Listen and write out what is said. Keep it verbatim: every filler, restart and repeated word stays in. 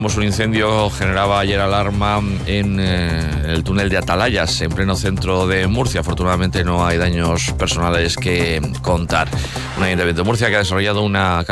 Un incendio generaba ayer alarma en eh, el túnel de Atalayas, en pleno centro de Murcia. Afortunadamente no hay daños personales que contar. Un ayuntamiento de Murcia que ha desarrollado una